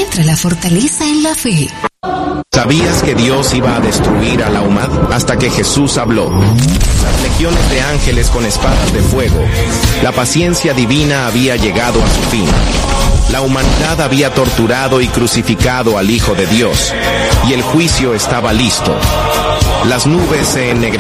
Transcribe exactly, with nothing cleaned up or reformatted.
encuentra la fortaleza en la fe. ¿Sabías que Dios iba a destruir a la humanidad? Hasta que Jesús habló. Las legiones de ángeles con espadas de fuego. La paciencia divina había llegado a su fin. La humanidad había torturado y crucificado al Hijo de Dios, y el juicio estaba listo. Las nubes se ennegrecieron.